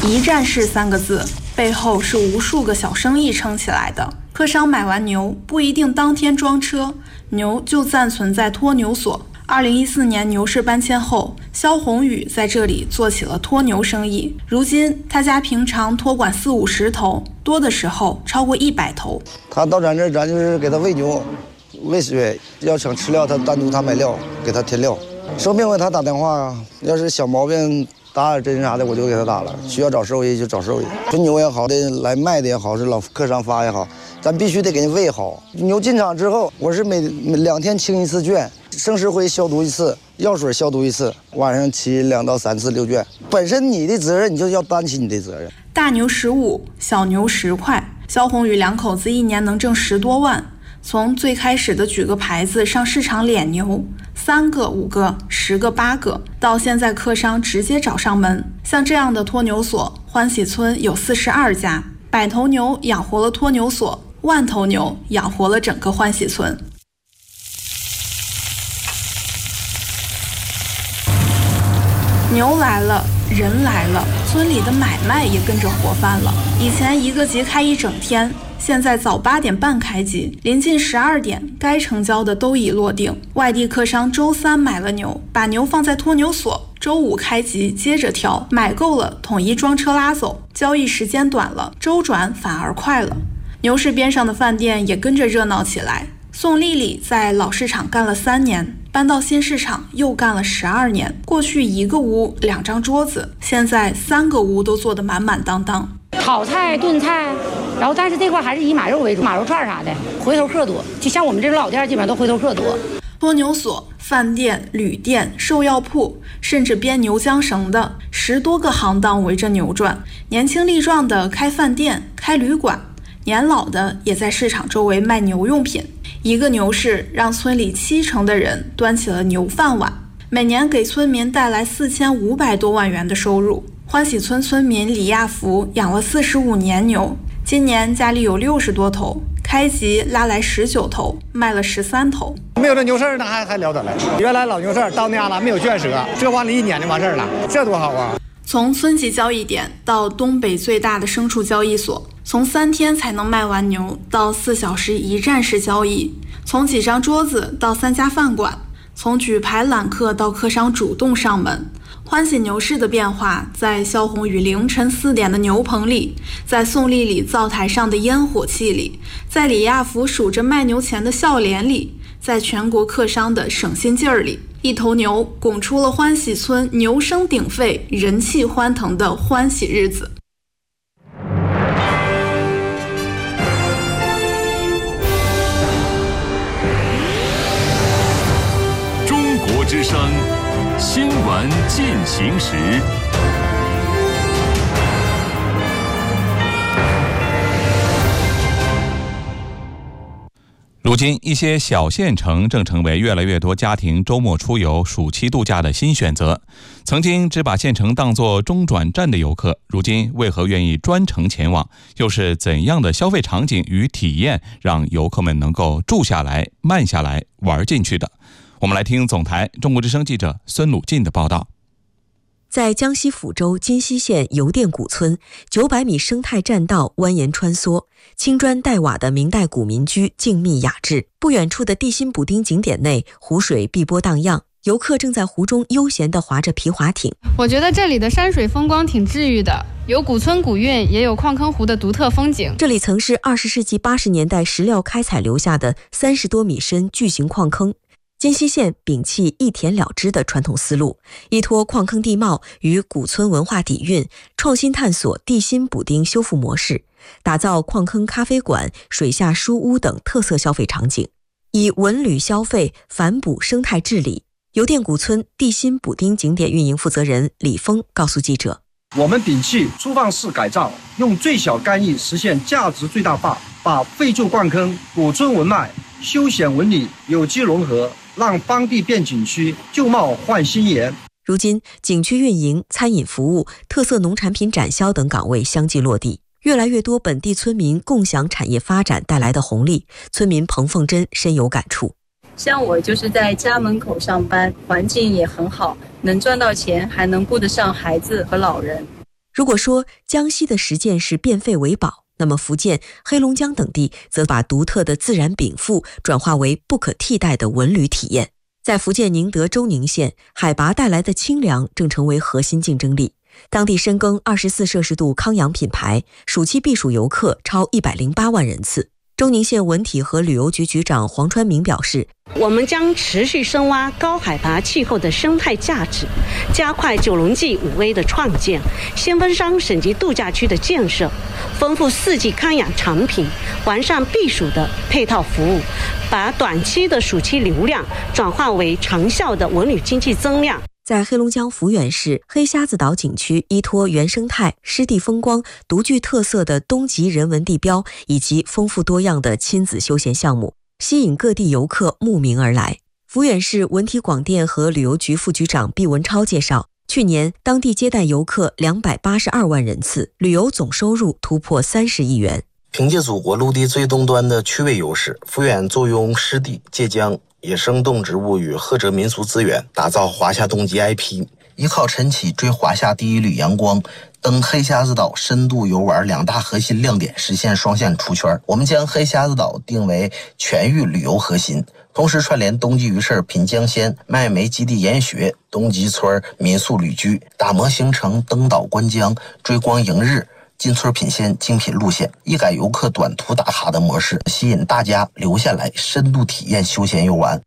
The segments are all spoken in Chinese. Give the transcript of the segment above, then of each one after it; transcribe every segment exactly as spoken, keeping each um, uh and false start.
一站式三个字背后是无数个小生意撑起来的。客商买完牛不一定当天装车，牛就暂存在托牛所。二零一四年牛市搬迁后，肖宏宇在这里做起了托牛生意。如今他家平常托管四五十头，多的时候超过一百头。 他到咱这儿，咱就是给他喂牛、喂水，要想吃料，他单独他买料，给他添料。生病了他打电话，要是小毛病打点针啥的，我就给他打了。需要找兽医就找兽医，纯牛也好的，来卖的也好，是老客商发也好，咱必须得给你喂好。牛进场之后，我是每每两天清一次圈，生石灰消毒一次，药水消毒一次，晚上骑两到三次遛圈。本身你的责任，你就要担起你的责任。 大牛十五，小牛十块，肖宏宇两口子一年能挣十多万。从最开始的举个牌子上市场敛牛，三个、五个、十个、八个，到现在客商直接找上门。像这样的托牛所，欢喜村有四十二家，百头牛养活了托牛所，万头牛养活了整个欢喜村。牛来了，人来了，村里的买卖也跟着活泛了。以前一个集开一整天，现在早八点半开集，临近十二点，该成交的都已落定。外地客商周三买了牛，把牛放在托牛所，周五开集接着挑，买够了统一装车拉走。交易时间短了，周转反而快了。牛市边上的饭店也跟着热闹起来。宋丽丽在老市场干了三年，搬到新市场又干了十二年。过去一个屋两张桌子，现在三个屋都坐得满满当当。 炒菜、炖菜，然后但是这块还是以马肉为主，马肉串啥的，回头客多。就像我们这种老店，基本上都回头客多。 托牛所、饭店、旅店、兽药铺，甚至编牛缰绳的，十多个行当围着牛转。年轻力壮的开饭店、开旅馆，年老的也在市场周围卖牛用品。一个牛市让村里七成的人端起了牛饭碗，每年给村民带来四千五百多万元的收入。欢喜村村民李亚福养了四十五年牛，今年家里有六十多头，开集拉来十九头，卖了十三头。 没有这牛市那还还了得了。原来老牛市到那样了，没有圈舍，这往里一撵就完事儿了，这多好啊！ 从村级交易点到东北最大的牲畜交易所，从三天才能卖完牛到四小时一站式交易，从几张桌子到三家饭馆，从举牌揽客到客商主动上门。欢喜牛市的变化，在肖宏宇凌晨四点的牛棚里，在宋丽丽灶台上的烟火气里，在李亚福数着卖牛钱的笑脸里，在全国客商的省心劲儿里，一头牛拱出了欢喜村牛声鼎沸、人气欢腾的欢喜日子。 中国之声新闻进行时。如今，一些小县城正成为越来越多家庭周末出游、暑期度假的新选择。曾经只把县城当作中转站的游客，如今为何愿意专程前往？又是怎样的消费场景与体验，让游客们能够住下来、慢下来、玩进去的？我们来听总台中国之声记者孙鲁进的报道。 在江西抚州金溪县邮电古村，九百米生态栈道蜿蜒穿梭，青砖黛瓦的明代古民居静谧雅致。不远处的地心补丁景点内，湖水碧波荡漾，游客正在湖中悠闲地划着皮划艇。 我觉得这里的山水风光挺治愈的，有古村古韵，也有矿坑湖的独特风景。 这里曾是二十世纪八十年代石料开采留下的三十多米深巨型矿坑。金溪县摒弃一田了之的传统思路，依托矿坑地貌与古村文化底蕴，创新探索地心补丁修复模式，打造矿坑咖啡馆、水下书屋等特色消费场景，以文旅消费反哺生态治理。邮电古村地心补丁景点运营负责人李峰告诉记者， 我们摒弃粗放式改造，用最小干预实现价值最大化，把废旧矿坑、古村文脉、休闲文旅有机融合，让当地变景区，旧貌换新颜。 如今，景区运营、餐饮服务、特色农产品展销等岗位相继落地，越来越多本地村民共享产业发展带来的红利。村民彭凤珍深有感触。 像我就是在家门口上班，环境也很好，能赚到钱，还能顾得上孩子和老人。 如果说江西的实践是变废为宝，那么福建、黑龙江等地则把独特的自然禀赋转化为不可替代的文旅体验。在福建宁德州宁县，海拔带来的清凉正成为核心竞争力。当地深耕二十四摄氏度康养品牌，暑期避暑游客超一百零八万人次。周宁县文体和旅游局局长黄川明表示， 我们将持续深挖高海拔气候的生态价值，加快九龙记五 A 的创建，先锋山省级度假区的建设，丰富四季康养产品，完善避暑的配套服务，把短期的暑期流量转化为长效的文旅经济增量。 在黑龙江抚远市黑瞎子岛景区，依托原生态、湿地风光、独具特色的东极人文地标以及丰富多样的亲子休闲项目，吸引各地游客慕名而来。抚远市文体广电和旅游局副局长毕文超介绍，去年当地接待游客两百八十二万人次，旅游总收入突破三十亿元。 凭借祖国陆地最东端的区位优势，抚远坐拥湿地、界江、野生动植物与赫哲民俗资源，打造华夏冬季 I P， 依靠晨起追华夏第一缕阳光，登黑瞎子岛深度游玩两大核心亮点，实现双线出圈。我们将黑瞎子岛定为全域旅游核心，同时串联冬季鱼市品江鲜、麦煤基地研学、东极村民宿旅居，打磨形成登岛观江、追光迎日、进村品鲜精品路线，一改游客短途打卡的模式，吸引大家留下来深度体验休闲游玩。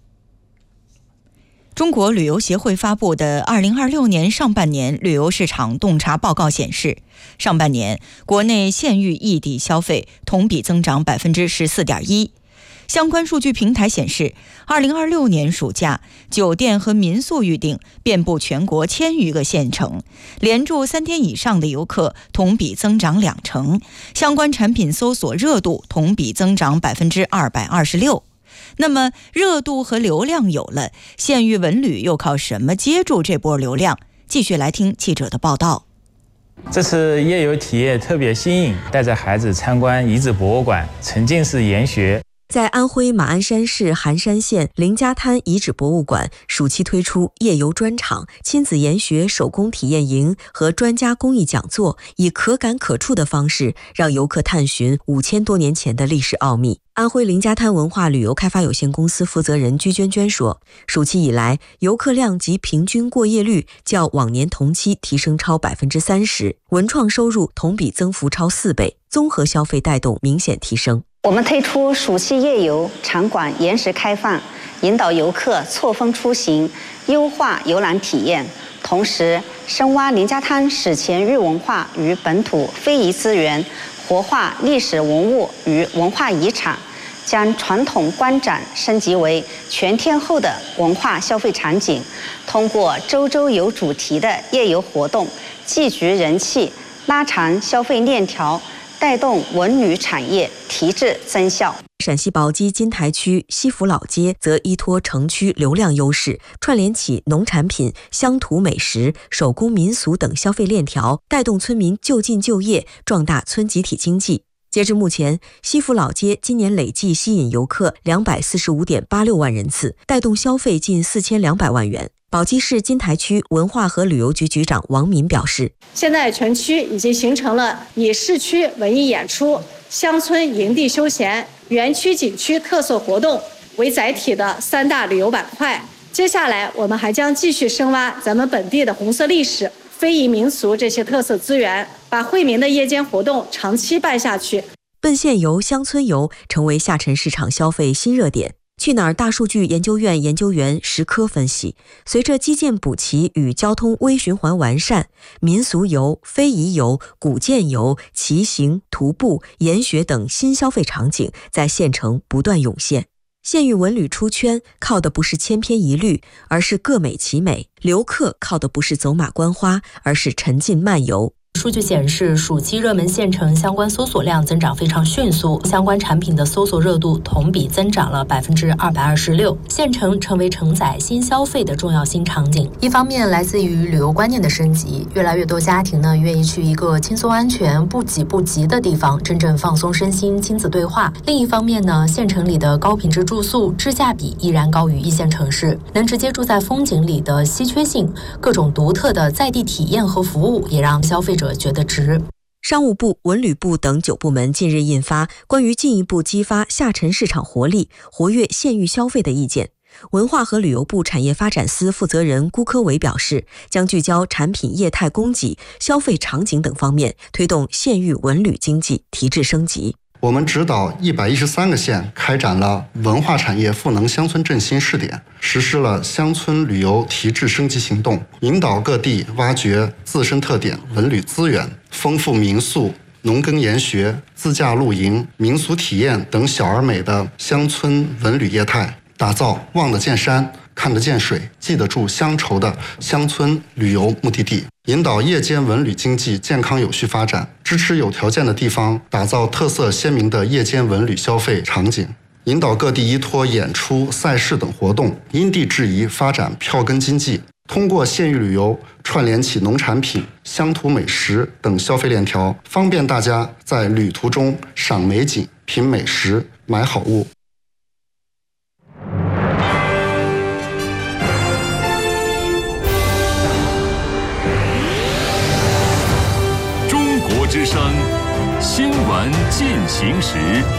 中国旅游协会发布的二零二六年上半年旅游市场洞察报告显示，上半年国内县域异地消费同比增长 百分之十四点一。相关数据平台显示，二零二六年暑假酒店和民宿预订遍布全国千余个县城，连住三天以上的游客同比增长两成，相关产品搜索热度同比增长 百分之二百二十六。那么热度和流量有了，县域文旅又靠什么接住这波流量？继续来听记者的报道。 这次夜游体验特别新颖，带着孩子参观遗址博物馆，沉浸式研学。 在安徽马鞍山市含山县林家滩遗址博物馆，暑期推出夜游专场、亲子研学手工体验营和专家公益讲座，以可感可触的方式让游客探寻五千多年前的历史奥秘。安徽林家滩文化旅游开发有限公司负责人居娟娟说，暑期以来，游客量及平均过夜率较往年同期提升超 百分之三十， 文创收入同比增幅超四倍，综合消费带动明显提升。 我们推出暑期夜游场馆延时开放，引导游客错峰出行，优化游览体验，同时深挖林家滩史前域文化与本土非遗资源，活化历史文物与文化遗产，将传统观展升级为全天候的文化消费场景，通过周周游主题的夜游活动，聚集人气，拉长消费链条，带动文旅产业提质增效。 陕西宝鸡金台区西府老街则依托城区流量优势，串联起农产品、乡土美食、手工民俗等消费链条，带动村民就近就业，壮大村集体经济。截至目前，西府老街今年累计吸引游客 两百四十五点八六万人次，带动消费近四千两百万元。宝鸡市金台区文化和旅游局局长王敏表示， 现在全区已经形成了以市区文艺演出、乡村营地休闲、园区景区特色活动为载体的三大旅游板块。接下来我们还将继续深挖咱们本地的红色历史、非遗民俗这些特色资源，把惠民的夜间活动长期办下去。 奔县游、乡村游成为下沉市场消费新热点。去哪儿大数据研究院研究员石科分析，随着基建补齐与交通微循环完善，民俗游、非遗游、古建游、骑行、徒步、研学等新消费场景在县城不断涌现。县域文旅出圈，靠的不是千篇一律，而是各美其美；游客靠的不是走马观花，而是沉浸漫游。 数据显示，暑期热门县城相关搜索量增长非常迅速，相关产品的搜索热度同比增长了 百分之二百二十六， 县城成为承载新消费的重要新场景。一方面来自于旅游观念的升级，越来越多家庭呢愿意去一个轻松安全、不挤不急的地方，真正放松身心，亲子对话。另一方面呢，县城里的高品质住宿质价比依然高于一线城市，能直接住在风景里的稀缺性，各种独特的在地体验和服务，也让消费者者觉得值。 商务部、文旅部等九部门近日印发关于进一步激发下沉市场活力、活跃县域消费的意见。文化和旅游部产业发展司负责人辜科伟表示，将聚焦产品业态供给、消费场景等方面，推动县域文旅经济提质升级。 我们指导一百一十三个县开展了文化产业赋能乡村振兴试点，实施了乡村旅游提质升级行动，引导各地挖掘自身特点文旅资源，丰富民宿、农耕研学、自驾露营、民俗体验等小而美的乡村文旅业态，打造望得见山、看得见水、记得住乡愁的乡村旅游目的地，引导夜间文旅经济健康有序发展，支持有条件的地方打造特色鲜明的夜间文旅消费场景，引导各地依托演出、赛事等活动，因地制宜发展票根经济，通过县域旅游串联起农产品、乡土美食等消费链条，方便大家在旅途中赏美景、品美食、买好物。 之声新闻进行时，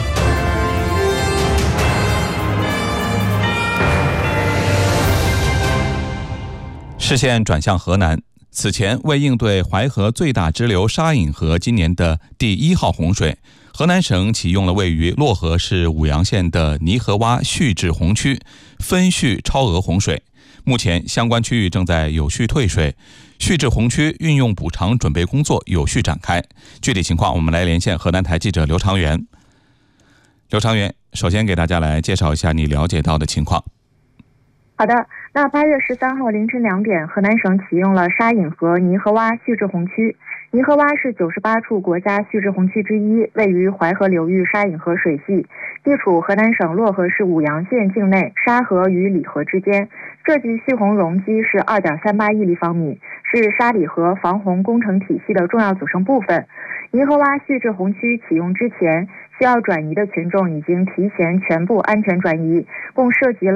视线转向河南。此前，为应对淮河最大支流沙隐河今年的第一号洪水，河南省启用了位于漯河市舞阳县的泥河洼蓄滞洪区分蓄超额洪水。目前，相关区域正在有序退水，蓄滞洪区运用补偿准备工作有序展开。具体情况，我们来连线河南台记者刘长元。刘长元，首先给大家来介绍一下你了解到的情况。 好的，那八月十三号凌晨两点，河南省启用了沙隐河泥河洼蓄滞洪区。泥河洼是九十八处国家蓄滞洪区之一，位于淮河流域沙隐河水系，地处河南省漯河市舞阳县境内沙河与里河之间。这级蓄洪容积是 二点三八亿立方米，是沙里河防洪工程体系的重要组成部分。泥河洼蓄滞洪区启用之前，需要转移的群众已经提前全部安全转移，共涉及了